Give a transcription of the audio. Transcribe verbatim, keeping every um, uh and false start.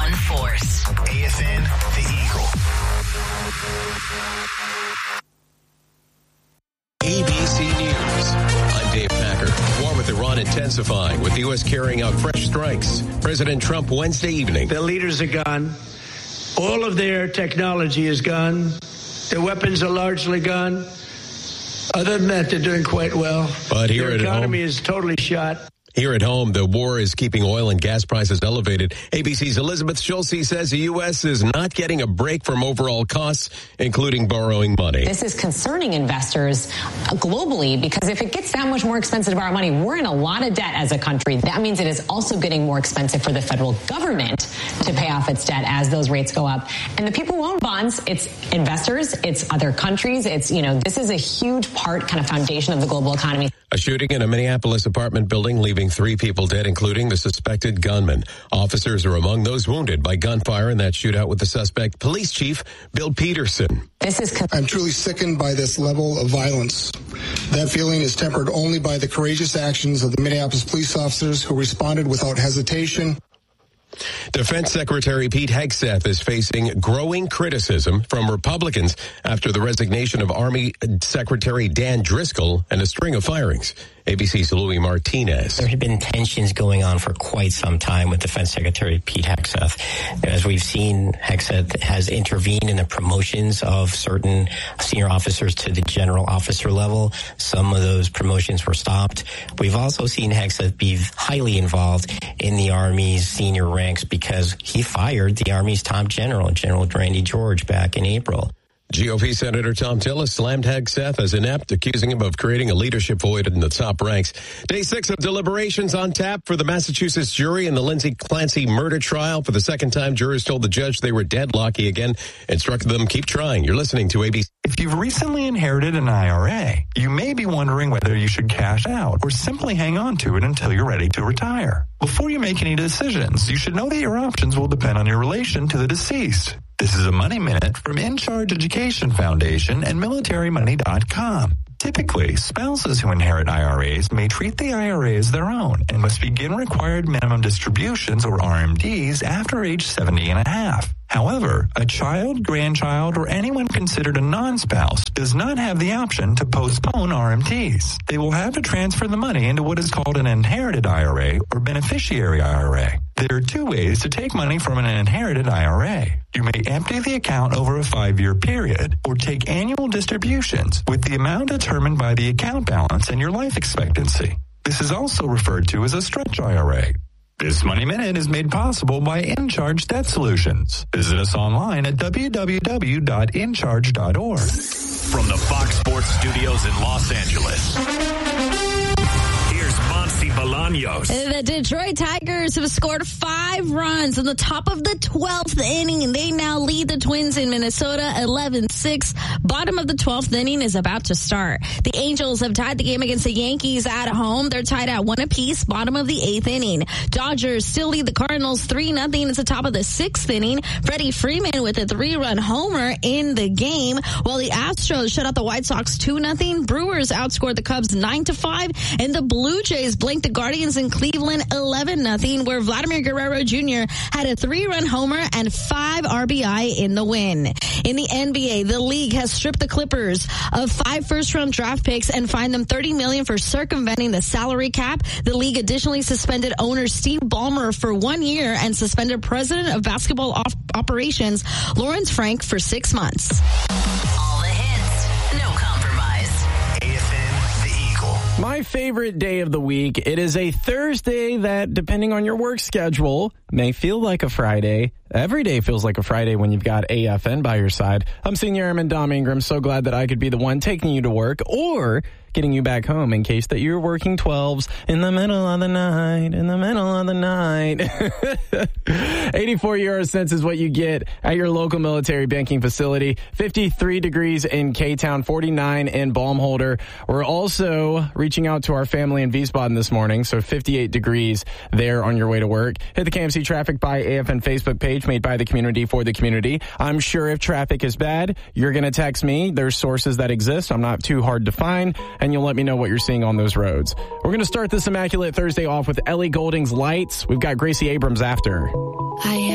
on Force. A F N, The Eagle. A B C News. I'm Dave Packer. War with Iran intensifying, with the U S carrying out fresh strikes. President Trump Wednesday evening. Their leaders are gone. All of their technology is gone. Their weapons are largely gone. Other than that, they're doing quite well. But here their at economy home, is totally shot. Here at home, the war is keeping oil and gas prices elevated. A B C's Elizabeth Schulze says the U S is not getting a break from overall costs, including borrowing money. This is concerning investors globally because if it gets that much more expensive to borrow money, we're in a lot of debt as a country. That means it is also getting more expensive for the federal government to pay off its debt as those rates go up. And the people who own bonds, it's investors, it's other countries. It's, you know, this is a huge part, kind of foundation of the global economy. A shooting in a Minneapolis apartment building, leaving three people dead, including the suspected gunman. Officers are among those wounded by gunfire in that shootout with the suspect, Police Chief Bill Peterson. This is. I'm truly sickened by this level of violence. That feeling is tempered only by the courageous actions of the Minneapolis police officers who responded without hesitation. Defense Secretary Pete Hegseth is facing growing criticism from Republicans after the resignation of Army Secretary Dan Driscoll and a string of firings. A B C's Louis Martinez. There have been tensions going on for quite some time with Defense Secretary Pete Hegseth. As we've seen, Hegseth has intervened in the promotions of certain senior officers to the general officer level. Some of those promotions were stopped. We've also seen Hegseth be highly involved in the Army's senior ranks because he fired the Army's top general, General Randy George, back in April. G O P Senator Tom Tillis slammed Hegseth as inept, accusing him of creating a leadership void in the top ranks. Day six of deliberations on tap for the Massachusetts jury in the Lindsay Clancy murder trial. For the second time, jurors told the judge they were deadlocked. He again instructed them, keep trying. You're listening to A B C. If you've recently inherited an I R A, you may be wondering whether you should cash out or simply hang on to it until you're ready to retire. Before you make any decisions, you should know that your options will depend on your relation to the deceased. This is a Money Minute from In Charge Education Foundation and military money dot com. Typically, spouses who inherit I R As may treat the I R A as their own and must begin required minimum distributions, or R M Ds, after age seventy and a half. However, a child, grandchild, or anyone considered a non-spouse does not have the option to postpone R M Ds. They will have to transfer the money into what is called an inherited I R A or beneficiary I R A. There are two ways to take money from an inherited I R A. You may empty the account over a five-year period or take annual distributions with the amount determined by the account balance and your life expectancy. This is also referred to as a stretch I R A. This Money Minute is made possible by In Charge Debt Solutions. Visit us online at w w w dot in charge dot org. From the Fox Sports Studios in Los Angeles, here's Monsi Bolaños. The Detroit Tigers have scored five runs in the top of the twelfth inning, and they now lead the Twins in Minnesota eleven six. Bottom of the twelfth inning is about to start. The Angels have tied the game against the Yankees at home. They're tied at one apiece, bottom of the eighth inning. Dodgers still lead the Cardinals three nothing. It's the top of the sixth inning. Freddie Freeman with a three-run homer in the game, while the Astros shut out the White Sox two nothing. Brewers outscored the Cubs nine to five, and the Blue Jays blanked the Guardians in Cleveland eleven nothing, where Vladimir Guerrero Junior had a three-run homer and five R B I in the win. In the N B A, the league has stripped the Clippers of five first-round draft picks and fined them thirty million dollars for circumventing the salary cap. The league additionally suspended owner Steve Ballmer for one year and suspended president of basketball op- operations Lawrence Frank for six months. All the hits, no compromise. A F N, The Eagle. My favorite day of the week. It is a Thursday that, depending on your work schedule, may feel like a Friday. Every day feels like a Friday when you've got A F N by your side. I'm Senior Airman Dom Ingram. So glad that I could be the one taking you to work or getting you back home in case that you're working twelves in the middle of the night, in the middle of the night. eighty-four euro cents is what you get at your local military banking facility. fifty-three degrees in K-Town, forty-nine in Baumholder. We're also reaching out to our family in Wiesbaden this morning, so fifty-eight degrees there on your way to work. Hit the K M C Traffic by A F N Facebook page, made by the community for the community. I'm sure if traffic is bad, you're going to text me. There's sources that exist. I'm not too hard to find, and you'll let me know what you're seeing on those roads. We're going to start this Immaculate Thursday off with Ellie Goulding's Lights. We've got Gracie Abrams after. I